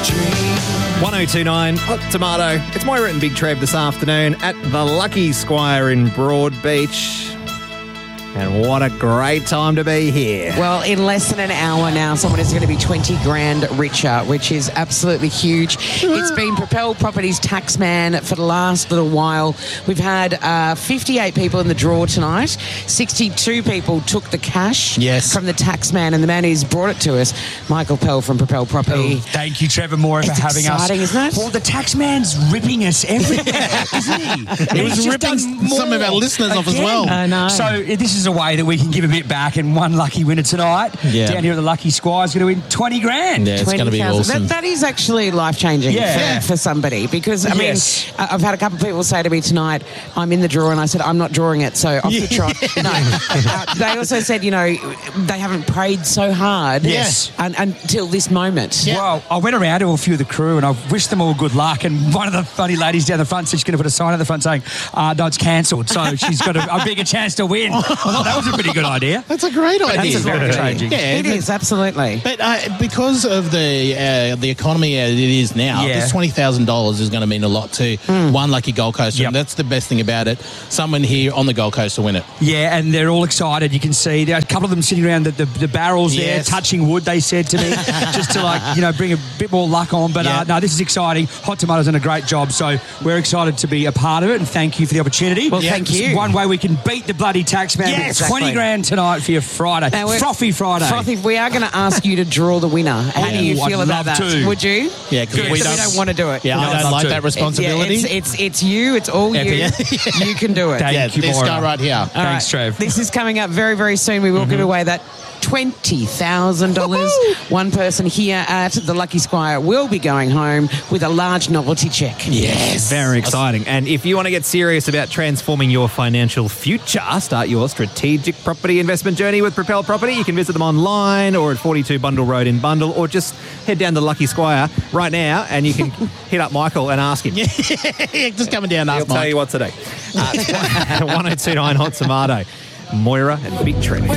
1029 Hot Tomato. It's Moira and Big Trev this afternoon at the Lucky Squire in Broadbeach. And what a great time to be here. Well, in less than an hour now, someone is going to be 20 grand richer, which is absolutely huge. It's been Propel Properties Taxman for the last little while. We've had 58 people in the draw tonight. 62 people took the cash from the Taxman, and the man who's brought it to us, Michael Pell from Propel Property. Oh, thank you, Trevor Moore, for having exciting, us. Isn't it? Well, the Taxman's ripping us everywhere, isn't he? He was ripping some of our listeners off as well. I know. So this is a way that we can give a bit back, and one lucky winner tonight down here at the Lucky Squire is going to win 20 grand. Yeah, it's going to be awesome. That is actually life-changing for somebody, because, I mean, I've had a couple of people say to me tonight, I'm in the draw, and I said, I'm not drawing it, so off the trot. No. They also said, you know, they haven't prayed so hard until this moment. Yeah. Well, I went around to a few of the crew, and I wished them all good luck, and one of the funny ladies down the front said she's going to put a sign at the front saying, no, it's cancelled, so she's got a bigger chance to win. I thought that was a pretty good idea. That's a great idea. That's very changing. Yeah, it is, absolutely. But because of the economy as it is now, this $20,000 is going to mean a lot to one lucky Gold Coaster, and that's the best thing about it. Someone here on the Gold Coast to win it. Yeah, and they're all excited. You can see there are a couple of them sitting around the barrels there, touching wood, they said to me, just to bring a bit more luck on. But no, this is exciting. Hot Tomato's done a great job, so we're excited to be a part of it, and thank you for the opportunity. Well, thank you. It's one way we can beat the bloody Taxman. Yes, 20 grand tonight for your Friday. Frothy Friday. Frothy, we are going to ask you to draw the winner. How do you feel about that? Would you? Yeah, because we don't want to do it. Yeah, I don't like that responsibility. It's you. It's all you. You can do it. Thank you, this guy right here. Thanks, Trev. This is coming up very, very soon. We will give away that $20,000. One person here at the Lucky Squire will be going home with a large novelty check. Yes. Very exciting. And if you want to get serious about transforming your financial future, start your strategic property investment journey with Propel Property. You can visit them online or at 42 Bundle Road in Bundle, or just head down to Lucky Squire right now and you can hit up Michael and ask him. Just coming down. He'll tell you what today. 1029 Hot Tomato. Moira and Big Trev.